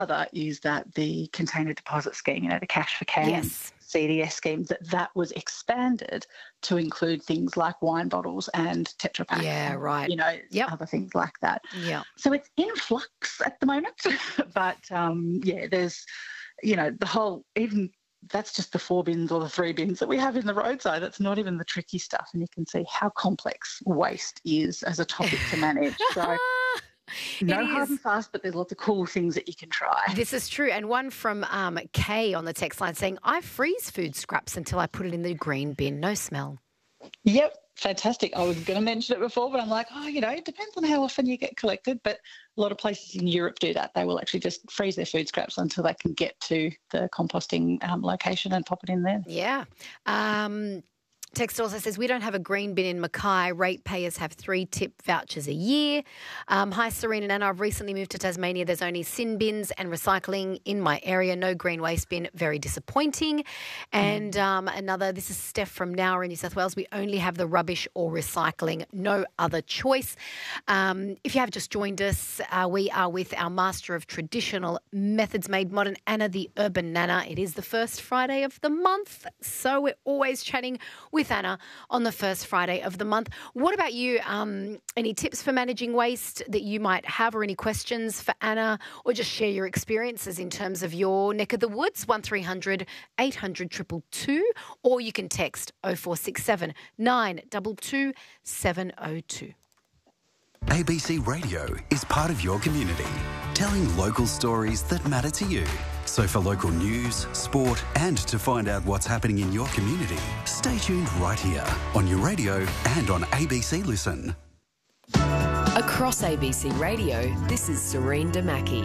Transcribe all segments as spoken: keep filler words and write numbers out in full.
other is that the container deposit scheme, you know, the cash for cans, Yes. C D S scheme, that that was expanded to include things like wine bottles and Tetra Pak. Yeah, and, right. You know, Yep. other things like that. Yeah. So it's in flux at the moment. but, um, yeah, there's, you know, the whole, even that's just the four bins or the three bins that we have in the roadside. That's not even the tricky stuff. And you can see how complex waste is as a topic to manage. So no hard and fast, but there's lots of cool things that you can try. This is true. And one from um, Kay on the text line saying, I freeze food scraps until I put it in the green bin. No smell. Yep. Fantastic. I was going to mention it before, but I'm like, oh, you know, it depends on how often you get collected. But a lot of places in Europe do that. They will actually just freeze their food scraps until they can get to the composting um, location and pop it in there. Yeah. Um, text also says, we don't have a green bin in Mackay. Ratepayers have three tip vouchers a year. Um, hi, Serene and Anna. I've recently moved to Tasmania. There's only sin bins and recycling in my area. No green waste bin. Very disappointing. And um, another, this is Steph from Nowra in New South Wales. We only have the rubbish or recycling. No other choice. Um, if you have just joined us, uh, we are with our master of traditional methods made modern, Anna the Urban Nana. It is the first Friday of the month, so we're always chatting with with Anna on the first Friday of the month. What about you? Um, any tips for managing waste that you might have, or any questions for Anna, or just share your experiences in terms of your neck of the woods? one three hundred eight hundred two two two, or you can text oh four six seven nine two two seven oh two. A B C Radio is part of your community, telling local stories that matter to you. So for local news, sport, and to find out what's happening in your community, stay tuned right here on your radio and on A B C Listen. Across A B C Radio, this is Serene Damaki.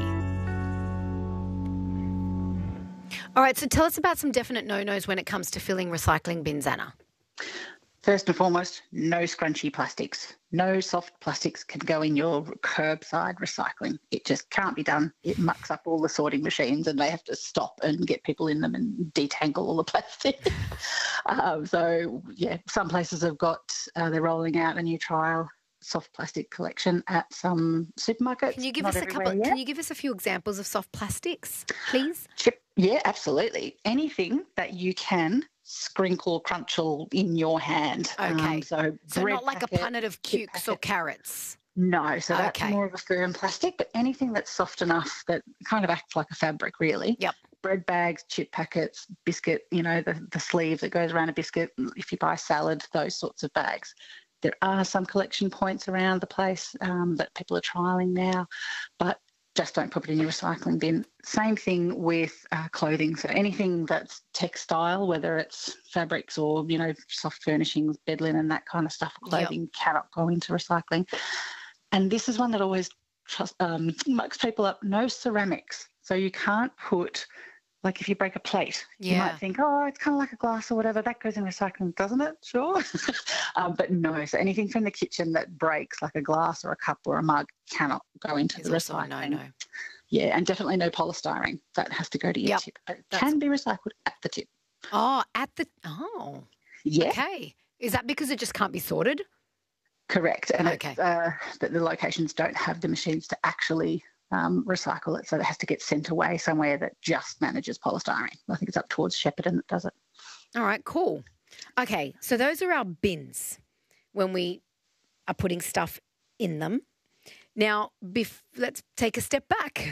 All right, so tell us about some definite no-nos when it comes to filling recycling bins, Anna. First and foremost, no scrunchy plastics. No soft plastics can go in your curbside recycling. It just can't be done. It mucks up all the sorting machines and they have to stop and get people in them and detangle all the plastic. um, so, yeah, some places have got, uh, they're rolling out a new trial soft plastic collection at some supermarkets. Can you give Not us a couple? yet. Can you give us a few examples of soft plastics, please? Chip, yeah, absolutely. Anything that you can sprinkle, crunchle in your hand. Okay. Um, so so bread not like packet, a punnet of chip cukes or packet. carrots. No, so that's Okay. more of a firm plastic, but anything that's soft enough that kind of acts like a fabric, really. Yep. Bread bags, chip packets, biscuit, you know, the, the sleeve that goes around a biscuit, if you buy salad, those sorts of bags. There are some collection points around the place um, that people are trialling now, but just don't put it in your recycling bin. Same thing with uh, clothing. So anything that's textile, whether it's fabrics or, you know, soft furnishings, bed linen, that kind of stuff, clothing cannot go into recycling. And this is one that always trust, um, mucks people up. No ceramics. So you can't put, like if you break a plate, you Yeah. might think, oh, it's kind of like a glass or whatever. That goes in recycling, doesn't it? Sure. um, but no. So anything from the kitchen that breaks, like a glass or a cup or a mug, cannot go into It's the also a recycling. no-no. Yeah, and definitely no polystyrene. That has to go to your Yep. tip. It That's- can be recycled at the tip. Oh, at the oh, Yeah, okay. Is that because it just can't be sorted? correct. And Okay. it's, uh, that the locations don't have the machines to actually um, recycle it, so it has to get sent away somewhere that just manages polystyrene. I think it's up towards Shepparton that does it. All right, cool. Okay, so those are our bins when we are putting stuff in them. Now, bef- let's take a step back.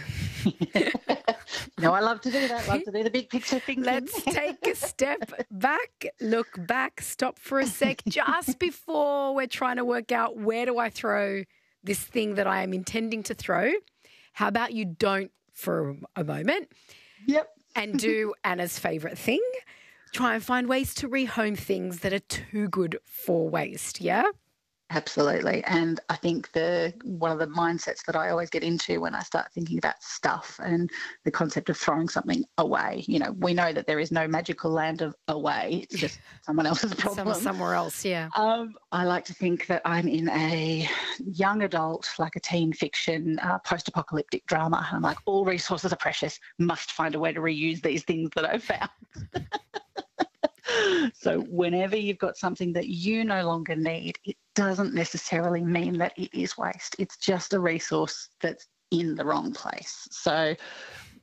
No, I love to do that. Love to do the big picture things. Let's take a step back, look back, stop for a sec, just before we're trying to work out where do I throw this thing that I am intending to throw. How about you don't for a moment Yep. and do Anna's favourite thing? Try and find ways to rehome things that are too good for waste, yeah? Absolutely. And I think the one of the mindsets that I always get into when I start thinking about stuff and the concept of throwing something away, you know, we know that there is no magical land of away. It's just someone else's problem. Some, somewhere else, yeah. Um, I like to think that I'm in a young adult, like a teen fiction, uh, post-apocalyptic drama. I'm like, all resources are precious, must find a way to reuse these things that I've found. So whenever you've got something that you no longer need, it doesn't necessarily mean that it is waste. It's just a resource that's in the wrong place. So